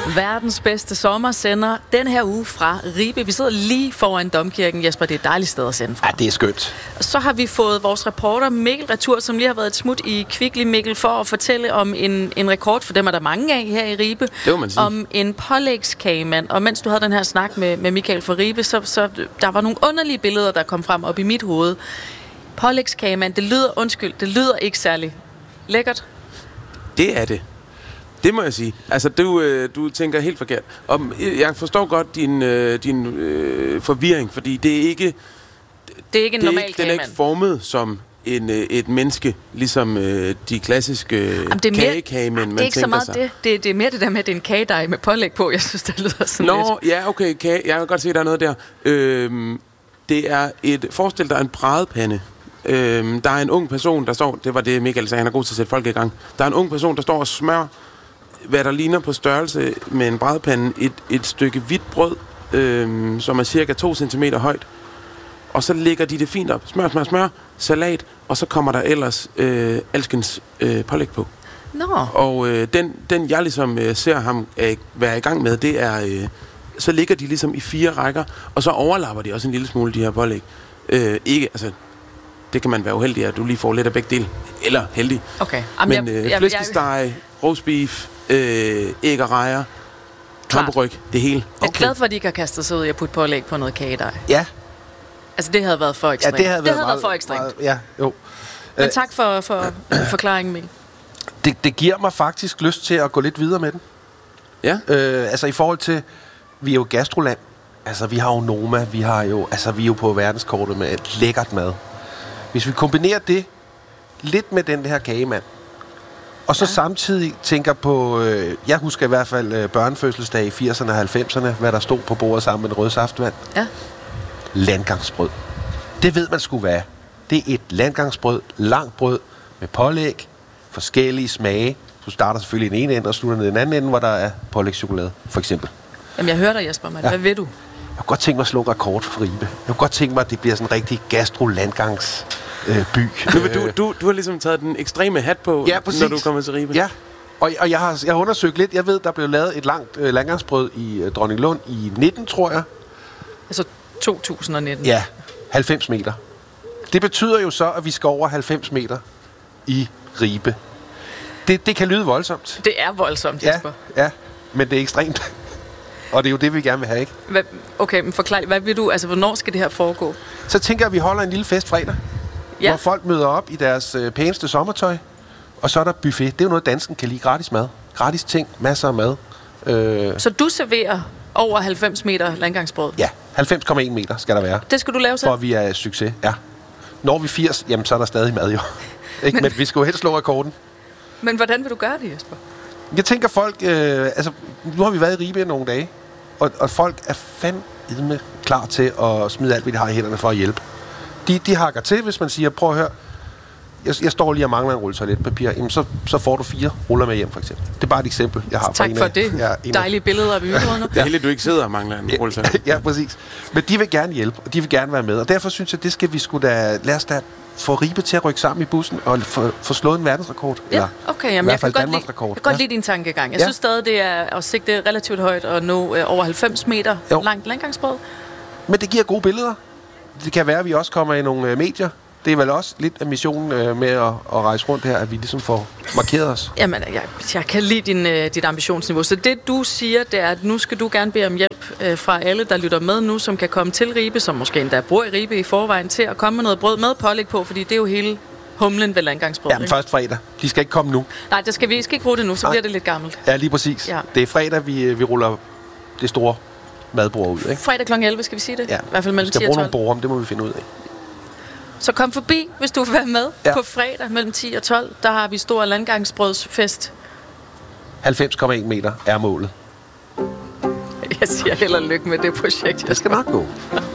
Verdens bedste sommersender den her uge fra Ribe. Vi sidder lige foran Domkirken, Jesper. Det er et dejligt sted at sende fra. Ja, det er skønt. Så har vi fået vores reporter Mikkel retur, som lige har været et smut i Kvickly, Mikkel, for at fortælle om en rekord, for dem er der mange af her i Ribe, om en pålægskagemand. Og mens du havde den her snak med Michael fra Ribe, så der var nogle underlige billeder, der kom frem op i mit hoved. Pålægskagemand, det lyder ikke særlig lækkert. Det er det. Det må jeg sige. Altså, du tænker helt forkert. Og jeg forstår godt din forvirring, fordi det er ikke... Det er ikke en normal kagemand. Den er ikke formet som et menneske, ligesom de klassiske kagekagemænd, man tænker sig. Det er ikke så meget det. Det er mere det der med, at det er en kagedej med pålæg på. Jeg synes, det lyder sådan lidt. Ja, okay. Jeg kan godt se, at der er noget der. Det er forestil dig en bradepande. Der er en ung person, der står... Det var det, Michael sagde. Han er god til at sætte folk i gang. Der er en ung person, der står og smør, hvad der ligner på størrelse med en bradepande, et stykke hvidt brød, som er cirka 2 cm højt. Og så lægger de det fint op. Smør, salat, og så kommer der ellers alskens pålæg på. Nå. Og den jeg ligesom ser ham være i gang med, det er... så ligger de ligesom i 4 rækker, og så overlapper de også en lille smule, de her pålæg. Ikke, altså... Det kan man være uheldig, at du lige får lidt af begge dele. Eller heldig. Okay. Men flæskesteg, roastbeef, æg og rejer, hamburg, det hele. Jeg er glad for, at de ikke har kastet sig ud i at putte pålæg på noget kagedej. Ja. Altså, det havde været for ekstremt. Ja, det havde været for ekstremt. Meget, ja, jo. Men tak for forklaringen, Mikkel. Det giver mig faktisk lyst til at gå lidt videre med den. Ja. Altså, i forhold til... Vi er jo gastroland. Altså, vi har jo Noma. Vi er jo på verdenskortet med et lækkert mad. Hvis vi kombinerer det lidt med den her kagemand, og så samtidig tænker på, jeg husker i hvert fald børnefødselsdag i 80'erne og 90'erne, hvad der stod på bordet sammen med en rød saftvand. Ja. Landgangsbrød. Det ved man skulle være. Det er et landgangsbrød, langt brød med pålæg, forskellige smage. Du starter selvfølgelig i den ene ende og slutter ned i den anden ende, hvor der er pålægschokolade, for eksempel. Jamen, jeg hører dig, Jesper, men hvad ved du? Jeg kunne godt tænke mig at slå rekord for Ribe. Jeg kunne godt tænke mig, at det bliver sådan en rigtig gastro-landgangsby. Du har ligesom taget den ekstreme hat på, når du kommer til Ribe. Ja, og jeg har undersøgt lidt. Jeg ved, der blev lavet et langt landgangsbrød i Dronninglund i 19, tror jeg. Altså 2019? Ja, 90 meter. Det betyder jo så, at vi skal over 90 meter i Ribe. Det kan lyde voldsomt. Det er voldsomt, Jesper. Ja, men det er ekstremt. Og det er jo det, vi gerne vil have, ikke? Okay, men forklar, hvad vil du? Altså, hvornår skal det her foregå? Så tænker jeg, at vi holder en lille fest fredag, hvor folk møder op i deres pæneste sommertøj, og så er der buffet. Det er jo noget, dansken kan lide. Gratis mad. Gratis ting. Masser af mad. Så du serverer over 90 meter landgangsbrød? Ja, 90,1 meter skal der være. Det skal du lave selv? For vi er succes, ja. Når vi 80, jamen så er der stadig mad, jo. Ikke? Men vi skal jo helst slå rekorden. Men hvordan vil du gøre det, Jesper? Jeg tænker folk... nu har vi været i Ribe nogle dage, og folk er fandme klar til at smide alt, hvad de har i hænderne for at hjælpe. De hakker til, hvis man siger, prøv at høre, jeg står lige og mangler en rulle toiletpapir, jamen så får du 4 ruller med hjem, for eksempel. Det er bare et eksempel, jeg har. Tak for det. Dejlige billeder af byrådene. Det er heldigt, du ikke sidder og mangler en rulle toiletpapir. Ja, præcis. Men de vil gerne hjælpe, og de vil gerne være med. Og derfor synes jeg, det skal vi sgu da... Lad os da få Ribe til at rykke sammen i bussen og få slået en verdensrekord. Ja, okay. Jamen, jeg kan godt lide din tankegang. Jeg synes stadig, det er at sigte relativt højt og nå over 90 meter langt landgangsbrød. Men det giver gode billeder. Det kan være, at vi også kommer i nogle medier. Det er vel også lidt af missionen med at rejse rundt her, at vi ligesom får markeret os. Jamen, jeg kan lide dit ambitionsniveau. Så det, du siger, det er, at nu skal du gerne bede om hjælp fra alle, der lytter med nu, som kan komme til Ribe, som måske endda bor i Ribe i forvejen, til at komme med noget brød med pålæg på, fordi det er jo hele humlen ved landgangsbrød. Jamen, først fredag. De skal ikke komme nu. Nej, vi skal ikke bruge det nu, så bliver det lidt gammelt. Ja, lige præcis. Ja. Det er fredag, vi ruller det store madbord ud, ikke? Fredag kl. 11, skal vi sige det? Ja. I hvert fald mellem 10 og 12. Vi skal bruge nogle bord om, det må vi finde ud af. Så kom forbi, hvis du vil være med på fredag mellem 10 og 12. Der har vi stor landgangsbrødsfest. 90,1 meter er målet. Jeg siger held og lykke med det projekt. Det skal nok gå.